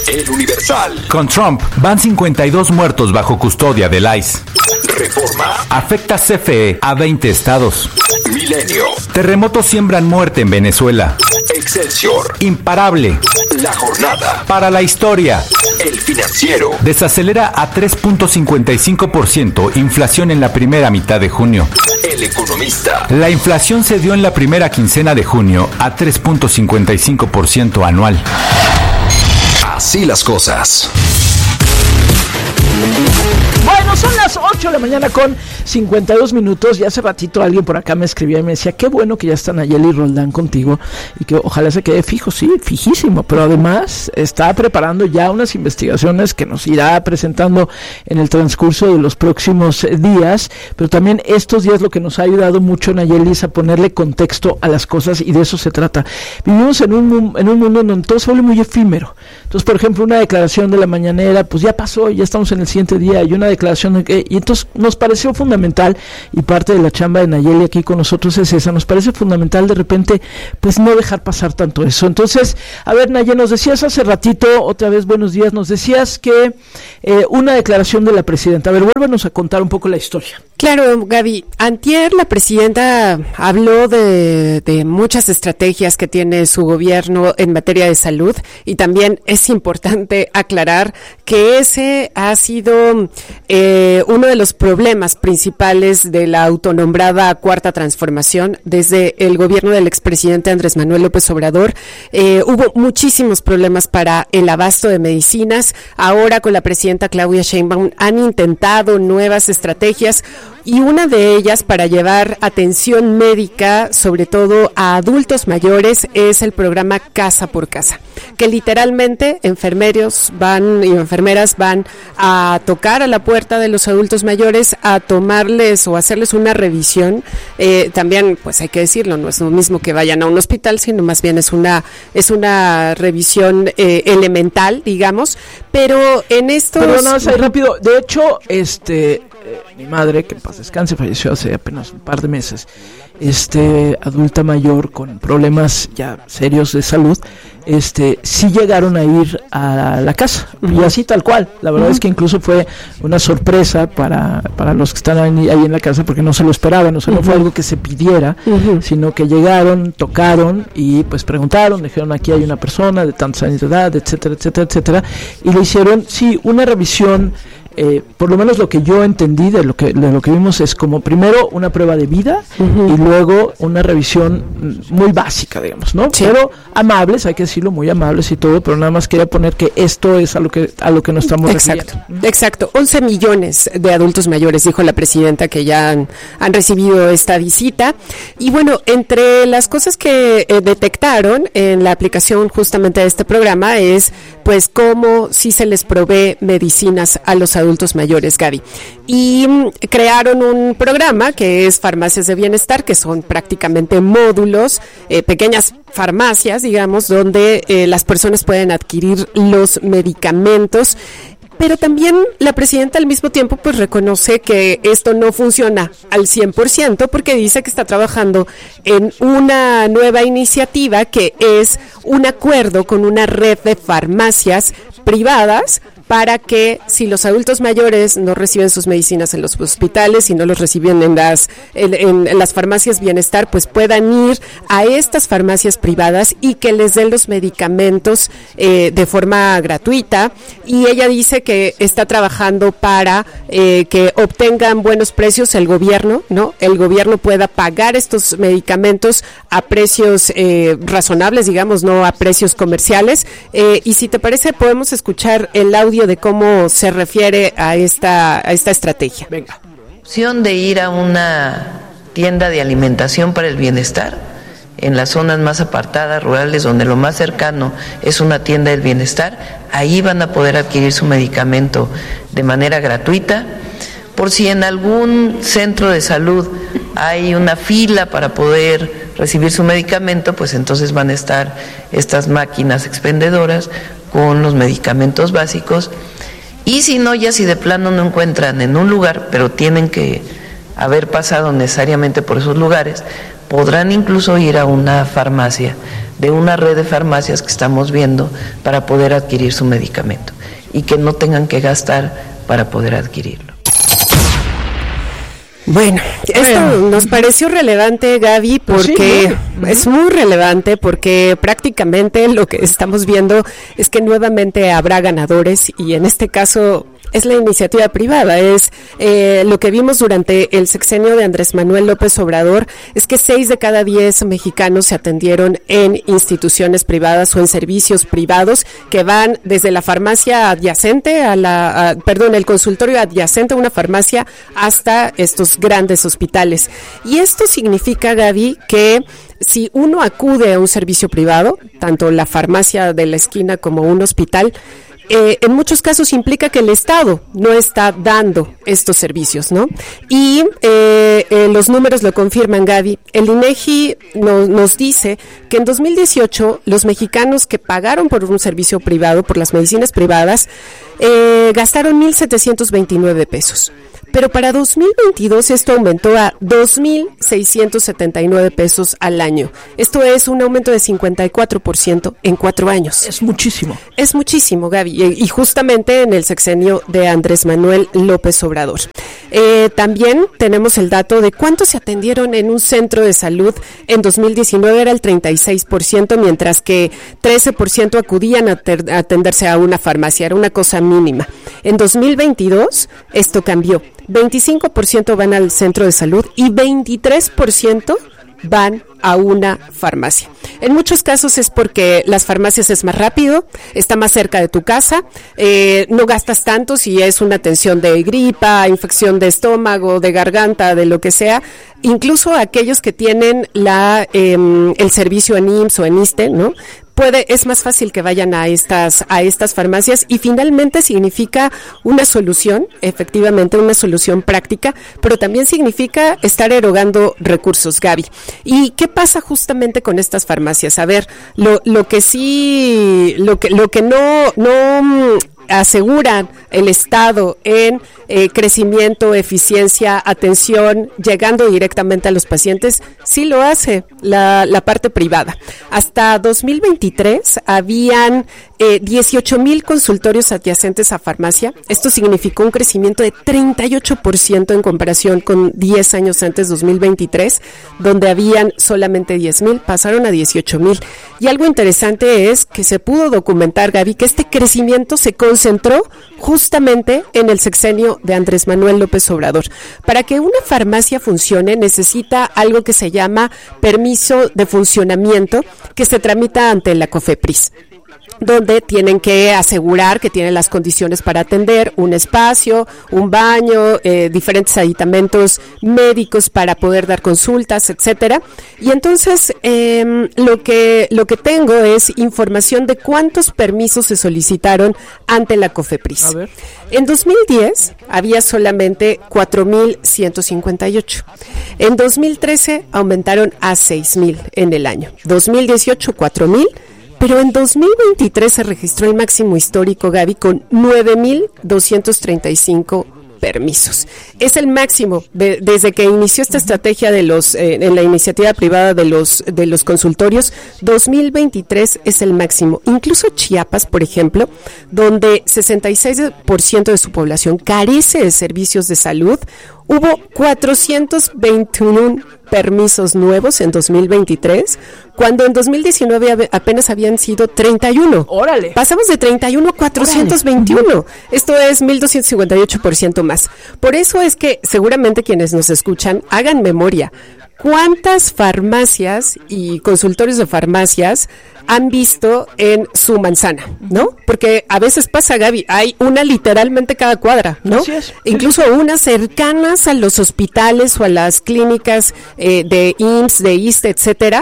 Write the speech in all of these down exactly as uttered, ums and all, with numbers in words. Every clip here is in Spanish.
El Universal. Con Trump, van cincuenta y dos muertos bajo custodia del I C E. Reforma. Afecta C F E a veinte estados. Milenio. Terremotos siembran muerte en Venezuela. Excelsior. Imparable. La Jornada. Para la historia. El Financiero. Desacelera a tres punto cincuenta y cinco por ciento inflación en la primera mitad de junio. El Economista. La inflación se dio en la primera quincena de junio a tres punto cincuenta y cinco por ciento anual. Así las cosas. Bueno, son las ocho de la mañana con cincuenta y dos minutos y hace ratito alguien por acá me escribía y me decía, qué bueno que ya está Nayeli Roldán contigo y que ojalá se quede fijo, sí, fijísimo, pero además está preparando ya unas investigaciones que nos irá presentando en el transcurso de los próximos días, pero también estos días lo que nos ha ayudado mucho Nayeli es a ponerle contexto a las cosas y de eso se trata. Vivimos en un, en un mundo donde todo se vuelve muy efímero. Entonces, por ejemplo, una declaración de la mañanera, pues ya pasó, ya estamos en el siguiente día, y una declaración de que, y entonces nos pareció fundamental, y parte de la chamba de Nayeli aquí con nosotros es esa, nos parece fundamental de repente, pues no dejar pasar tanto eso. Entonces, a ver, Nayeli, nos decías hace ratito, otra vez buenos días, nos decías que eh, una declaración de la presidenta, a ver, vuélvanos a contar un poco la historia. Claro, Gaby, antier la presidenta habló de, de muchas estrategias que tiene su gobierno en materia de salud y también es importante aclarar que ese ha sido eh, uno de los problemas principales de la autonombrada Cuarta Transformación. Desde el gobierno del expresidente Andrés Manuel López Obrador eh, hubo muchísimos problemas para el abasto de medicinas. Ahora con la presidenta Claudia Sheinbaum han intentado nuevas estrategias y una de ellas para llevar atención médica, sobre todo a adultos mayores, es el programa Casa por Casa, que literalmente enfermeros van y enfermeras van a tocar a la puerta de los adultos mayores a tomarles o hacerles una revisión. Eh, también, pues hay que decirlo, no es lo mismo que vayan a un hospital, sino más bien es una es una revisión eh, elemental, digamos, pero en estos... Pero no, ahí rápido, de hecho, este... Eh, mi madre, que en paz descanse, falleció hace apenas un par de meses, este adulta mayor con problemas ya serios de salud, este sí llegaron a ir a la casa, uh-huh. y así tal cual. La verdad uh-huh. es que incluso fue una sorpresa para, para los que están ahí, ahí en la casa, porque no se lo esperaban, o sea, uh-huh. no fue algo que se pidiera, uh-huh. sino que llegaron, tocaron y pues preguntaron, dijeron, aquí hay una persona de tantos años de edad, etcétera, etcétera, etcétera, y le hicieron, sí, una revisión. Eh, por lo menos lo que yo entendí de lo que de lo que vimos es como primero una prueba de vida uh-huh. y luego una revisión muy básica, digamos, ¿no? Sí. Pero amables, hay que decirlo, muy amables y todo, pero nada más quería poner que esto es a lo que a lo que nos estamos Exacto. refiriendo. Exacto, once millones de adultos mayores, dijo la presidenta, que ya han, han recibido esta visita. Y bueno, entre las cosas que eh, detectaron en la aplicación justamente de este programa es pues cómo si se les provee medicinas a los adultos mayores, Gaby. Y mm, crearon un programa que es Farmacias de Bienestar, que son prácticamente módulos, eh, pequeñas farmacias, digamos, donde eh, las personas pueden adquirir los medicamentos. Pero también la presidenta al mismo tiempo pues reconoce que esto no funciona al cien por ciento porque dice que está trabajando en una nueva iniciativa que es un acuerdo con una red de farmacias privadas para que si los adultos mayores no reciben sus medicinas en los hospitales y no los reciben en las en, en, en las farmacias Bienestar, pues puedan ir a estas farmacias privadas y que les den los medicamentos eh, de forma gratuita. Y ella dice que está trabajando para eh, que obtengan buenos precios el gobierno, ¿no? El gobierno pueda pagar estos medicamentos a precios eh, razonables, digamos, no a precios comerciales. Eh, y si te parece, podemos escuchar el audio de cómo se refiere a esta a esta estrategia. Venga. Opción de ir a una tienda de alimentación para el bienestar en las zonas más apartadas, rurales, donde lo más cercano es una tienda del bienestar, ahí van a poder adquirir su medicamento de manera gratuita. Por si en algún centro de salud hay una fila para poder recibir su medicamento, pues entonces van a estar estas máquinas expendedoras con los medicamentos básicos. Y si no, ya si de plano no encuentran en un lugar, pero tienen que haber pasado necesariamente por esos lugares, podrán incluso ir a una farmacia, de una red de farmacias que estamos viendo, para poder adquirir su medicamento y que no tengan que gastar para poder adquirirlo. Bueno, esto bueno. nos pareció relevante, Gaby, porque sí, es muy relevante, porque prácticamente lo que estamos viendo es que nuevamente habrá ganadores, y en este caso es la iniciativa privada. Es eh, lo que vimos durante el sexenio de Andrés Manuel López Obrador, es que seis de cada diez mexicanos se atendieron en instituciones privadas o en servicios privados, que van desde la farmacia adyacente a la, a, perdón, el consultorio adyacente a una farmacia hasta estos grandes hospitales. Y esto significa, Gaby, que si uno acude a un servicio privado, tanto la farmacia de la esquina como un hospital, Eh, en muchos casos implica que el Estado no está dando estos servicios, ¿no? Y eh, eh, los números lo confirman, Gaby. El INEGI no, nos dice que en dos mil dieciocho los mexicanos que pagaron por un servicio privado, por las medicinas privadas, eh, gastaron mil setecientos veintinueve pesos. Pero para dos mil veintidós esto aumentó a dos mil seiscientos setenta y nueve pesos al año. Esto es un aumento de cincuenta y cuatro por ciento en cuatro años. Es muchísimo. Es muchísimo, Gaby, y justamente en el sexenio de Andrés Manuel López Obrador. Eh, también tenemos el dato de cuántos se atendieron en un centro de salud. En dos mil diecinueve era el treinta y seis por ciento, mientras que trece por ciento acudían a, ter- a atenderse a una farmacia. Era una cosa mínima. En dos mil veintidós esto cambió. veinticinco por ciento van al centro de salud y veintitrés por ciento van a una farmacia. En muchos casos es porque las farmacias es más rápido, está más cerca de tu casa, eh, no gastas tanto si es una atención de gripa, infección de estómago, de garganta, de lo que sea. Incluso aquellos que tienen la eh, el servicio en I M S S o en ISSSTE, ¿no? Puede, es más fácil que vayan a estas, a estas farmacias, y finalmente significa una solución, efectivamente una solución práctica, pero también significa estar erogando recursos, Gaby. ¿Y qué pasa justamente con estas farmacias? A ver, lo, lo que sí, lo que, lo que no, no aseguran el Estado en eh, crecimiento, eficiencia, atención, llegando directamente a los pacientes, sí lo hace la, la parte privada. Hasta dos mil veintitrés habían eh, dieciocho mil consultorios adyacentes a farmacia. Esto significó un crecimiento de treinta y ocho por ciento en comparación con diez años antes, dos mil veintitrés, donde habían solamente diez mil, pasaron a dieciocho mil. Y algo interesante es que se pudo documentar, Gaby, que este crecimiento se concentró justamente en el sexenio de Andrés Manuel López Obrador. Para que una farmacia funcione necesita algo que se llama permiso de funcionamiento, que se tramita ante la COFEPRIS, donde tienen que asegurar que tienen las condiciones para atender, un espacio, un baño, eh, diferentes aditamentos médicos para poder dar consultas, etcétera. Y entonces eh, lo que lo que tengo es información de cuántos permisos se solicitaron ante la COFEPRIS. A ver. En dos mil diez había solamente cuatro mil ciento cincuenta y ocho. En dos mil trece aumentaron a seis mil en el año. dos mil dieciocho, cuatro mil. Pero en dos mil veintitrés se registró el máximo histórico, Gaby, con nueve mil doscientos treinta y cinco permisos. Es el máximo de, desde que inició esta estrategia de los eh, en la iniciativa privada de los de los consultorios. dos mil veintitrés es el máximo. Incluso Chiapas, por ejemplo, donde sesenta y seis por ciento de su población carece de servicios de salud, hubo cuatrocientos veintiuno permisos nuevos en dos mil veintitrés, cuando en dos mil diecinueve apenas habían sido treinta y uno. ¡Órale! Pasamos de treinta y uno a cuatrocientos veintiuno. ¡Órale! Esto es mil doscientos cincuenta y ocho por ciento más. Por eso es que seguramente quienes nos escuchan hagan memoria. ¿Cuántas farmacias y consultorios de farmacias han visto en su manzana, ¿no? Porque a veces pasa, Gaby, hay una literalmente cada cuadra, ¿no? Así es. Incluso unas cercanas a los hospitales o a las clínicas eh, de I M S S, de ISSSTE, etcétera.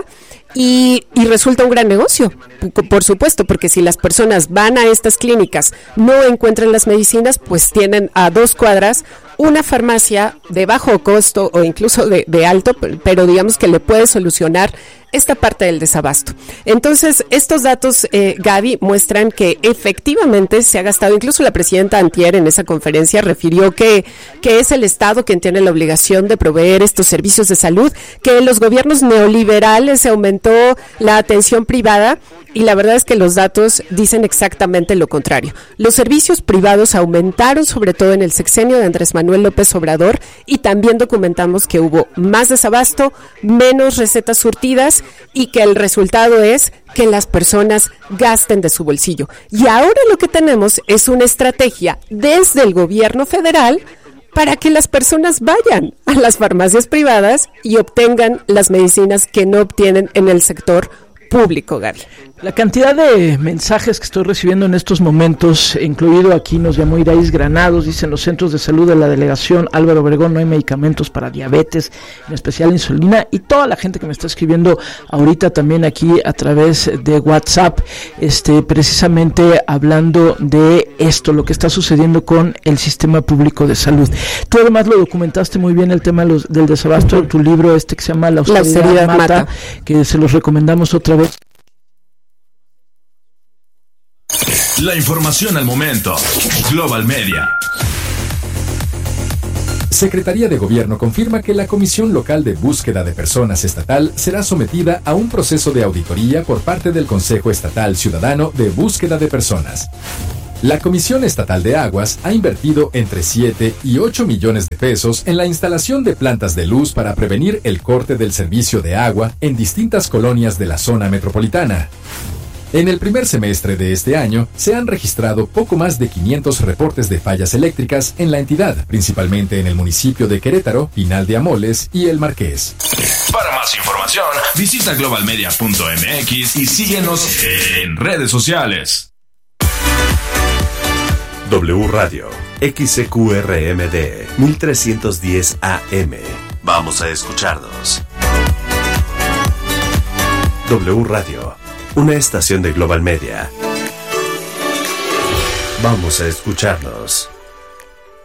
Y, y resulta un gran negocio, por supuesto, porque si las personas van a estas clínicas, no encuentran las medicinas, pues tienen a dos cuadras una farmacia de bajo costo o incluso de, de alto, pero digamos que le puede solucionar esta parte del desabasto. Entonces, estos datos, eh, Gaby, muestran que efectivamente se ha gastado, incluso la presidenta antier en esa conferencia refirió que, que es el Estado quien tiene la obligación de proveer estos servicios de salud, que en los gobiernos neoliberales se aumentó la atención privada, y la verdad es que los datos dicen exactamente lo contrario. Los servicios privados aumentaron, sobre todo en el sexenio de Andrés Manuel López Obrador, y también documentamos que hubo más desabasto, menos recetas surtidas, y que el resultado es que las personas gasten de su bolsillo. Y ahora lo que tenemos es una estrategia desde el gobierno federal para que las personas vayan a las farmacias privadas y obtengan las medicinas que no obtienen en el sector público, Gaby. La cantidad de mensajes que estoy recibiendo en estos momentos, incluido aquí nos llamó Irais Granados, dice: en los centros de salud de la delegación Álvaro Obregón no hay medicamentos para diabetes, en especial insulina, y toda la gente que me está escribiendo ahorita también aquí a través de WhatsApp, este precisamente hablando de esto, lo que está sucediendo con el sistema público de salud. Tú además lo documentaste muy bien, el tema de los, del desabasto, en tu libro este que se llama La austeridad, La austeridad mata, mata, que se los recomendamos otra vez. La información al momento. Global Media. Secretaría de Gobierno confirma que la Comisión Local de Búsqueda de Personas Estatal será sometida a un proceso de auditoría por parte del Consejo Estatal Ciudadano de Búsqueda de Personas. La Comisión Estatal de Aguas ha invertido entre siete y ocho millones de pesos en la instalación de plantas de luz para prevenir el corte del servicio de agua en distintas colonias de la zona metropolitana. En el primer semestre de este año, se han registrado poco más de quinientos reportes de fallas eléctricas en la entidad, principalmente en el municipio de Querétaro, Pinal de Amoles y El Marqués. Para más información, visita global media punto m x y síguenos en redes sociales. W Radio, X C Q R M D, mil trescientos diez A M. Vamos a escucharnos. W Radio, una estación de Global Media. Vamos a escucharnos.